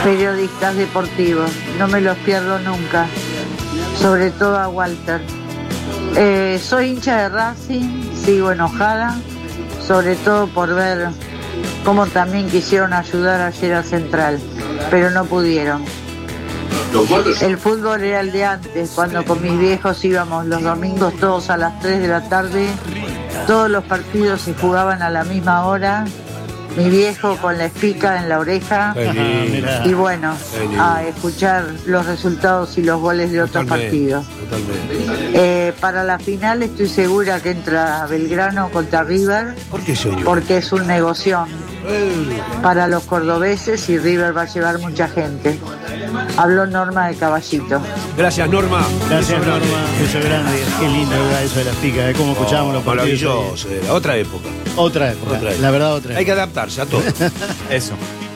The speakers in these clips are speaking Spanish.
periodistas deportivos. No me los pierdo nunca, sobre todo a Walter. Soy hincha de Racing, sigo enojada, sobre todo por ver cómo también quisieron ayudar ayer a Central, pero no pudieron. El fútbol era el de antes, cuando con mis viejos íbamos los domingos todos a las 3 de la tarde, todos los partidos se jugaban a la misma hora, mi viejo con la espica en la oreja, y bueno, a escuchar los resultados y los goles de otros partidos. Para la final estoy segura que entra Belgrano contra River, porque es un negoción para los cordobeses y River va a llevar mucha gente. Habló Norma de Caballito. Gracias, Norma. Gracias, Norma. Beso grande. Qué lindo era eso de las picas, de cómo escuchábamos los partidos. Maravilloso. Otra época. Otra época. La verdad, otra época. Hay que adaptarse a todo. Eso.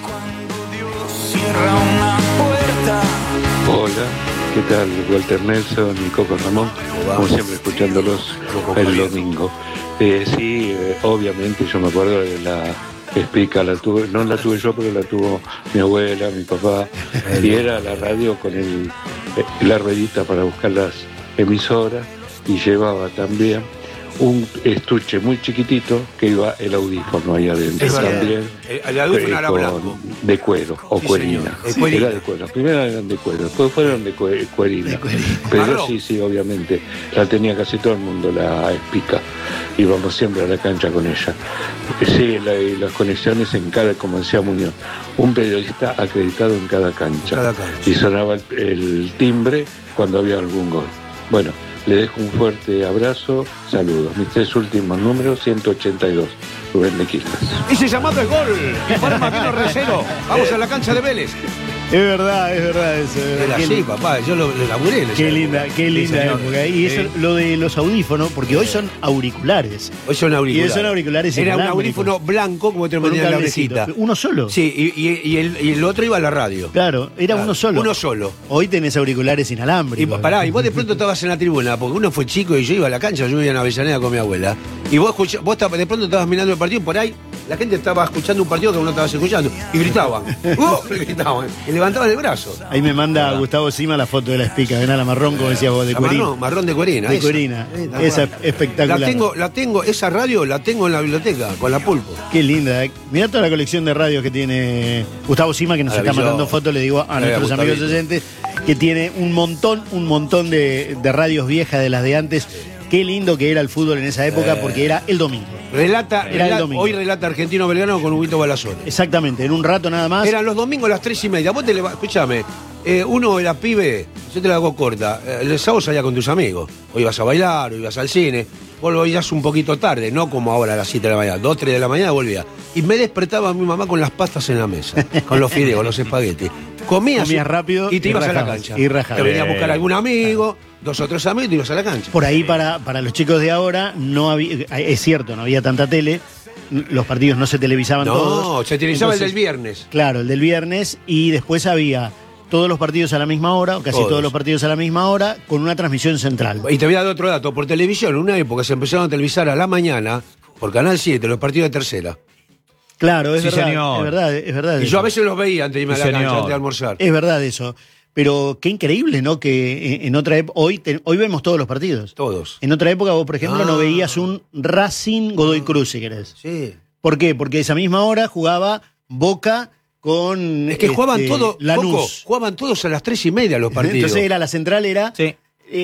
Hola, ¿qué tal? Walter Nelson y Coco Ramón, como siempre escuchándolos el domingo. Sí, obviamente yo me acuerdo de la espica, no la tuve yo, pero la tuvo mi abuela, mi papá, y era la radio con la ruedita para buscar las emisoras, y llevaba también un estuche muy chiquitito que iba el audífono ahí adentro también. El audífono era blanco. De cuero o cuerina. Era de cuero. Primero eran de cuero, después fueron de cuerina. Pero sí, obviamente. La tenía casi todo el mundo, la espica. Íbamos siempre a la cancha con ella. Sí, las conexiones en cada, como decía Muñoz, un periodista acreditado en cada cancha. Y sonaba el timbre cuando había algún gol. Bueno, le dejo un fuerte abrazo, saludos. Mis 3 últimos números, 182, Rubén de Quilmes. Ese llamado es gol. Informa Vino Recero. Vamos a la cancha de Vélez. Es verdad eso. Era así, papá, yo lo laburé. Qué linda época. Y eso, lo de los audífonos, porque hoy son auriculares. Hoy son auriculares. Y son auriculares era un aurífono blanco, como te lo ponían en la orejita. ¿Uno solo? Sí, y el otro iba a la radio. Claro, era uno solo. Uno solo. Hoy tenés auriculares inalámbricos. Y vos de pronto estabas en la tribuna, porque uno fue chico y yo iba a la cancha, yo vivía en Avellaneda con mi abuela. Y vos de pronto estabas mirando el partido, por ahí la gente estaba escuchando un partido que vos no estabas escuchando. Y gritaban. Gritaban. Y levantaban el brazo. Ahí me manda Gustavo Sima la foto de la espica, ven a la marrón, como decías vos, de cuerina. Marrón de cuerina. De cuerina. Esa es espectacular. La tengo, esa radio la tengo en la biblioteca, con la Pulpo. Qué linda. Mirá toda la colección de radios que tiene Gustavo Sima, que nos está mandando fotos, le digo a nuestros amigos oyentes, que tiene un montón de radios viejas de las de antes. Qué lindo que era el fútbol en esa época, porque era el domingo. Hoy relata Argentino Belgrano con Huguito Balazón. Exactamente, en un rato nada más. Eran los domingos a las 3:30. Vos escuchame, uno era pibe, yo te la hago corta. El sábado salía con tus amigos. O ibas a bailar, o ibas al cine. Vos lo veías un poquito tarde, no como ahora a las 7 de la mañana. 2, 3 de la mañana volvía. Y me despertaba mi mamá con las pastas en la mesa, con los fideos, los espaguetis. Comías rápido y te ibas a la cancha. Te venía a buscar algún amigo, 2 o 3 amigos y te ibas a la cancha. Por ahí para los chicos de ahora no había, es cierto, no había tanta tele, los partidos no se televisaban todos. No, se televisaba el del viernes. Claro, el del viernes, y después había todos los partidos a la misma hora, o casi todos los partidos a la misma hora, con una transmisión central. Y te voy a dar otro dato, por televisión, en una época se empezaron a televisar a la mañana, por Canal 7, los partidos de tercera. Claro, es verdad, señor. Es verdad. Y yo a veces los veía antes de irme a la cancha, antes de almorzar. Es verdad eso. Pero qué increíble, ¿no? Que en otra época, hoy vemos todos los partidos. Todos. En otra época vos, por ejemplo, no veías un Racing Godoy Cruz, si querés. Sí. ¿Por qué? Porque esa misma hora jugaba Boca con Es que jugaban todos, Lanús. Jugaban todos a las 3:30 los partidos. Entonces la central era... Sí.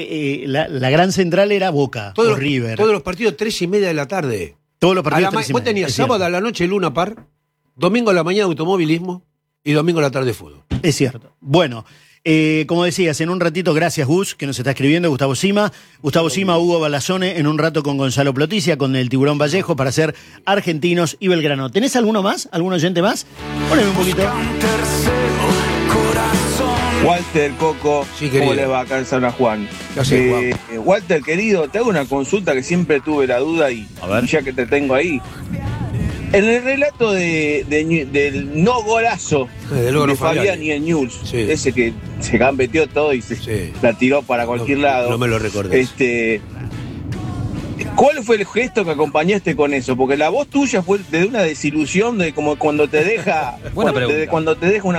La gran central era Boca, o River. Todos los partidos 3:30 de la tarde. Todos los partidos 3:30. Vos tenías sábado a la noche Luna Par, domingo a la mañana automovilismo y domingo a la tarde fútbol. Es cierto. Bueno, como decías, en un ratito, gracias Gus, que nos está escribiendo, Gustavo Sima, Hugo Balazone, en un rato con Gonzalo Ploticia, con el Tiburón Vallejo, para ser Argentinos y Belgrano. ¿Tenés alguno más? ¿Algún oyente más? Poneme un poquito. Walter, Coco, sí, ¿cómo le va acá en San Juan? Walter, querido, te hago una consulta que siempre tuve la duda y ya que te tengo ahí. En el relato del no golazo de Fabián y el Newell's, ese que se gambeteó todo y la tiró para cualquier lado. No me lo recordé. ¿Cuál fue el gesto que acompañaste con eso? Porque la voz tuya fue de una desilusión, de como cuando te deja, cuando te deja una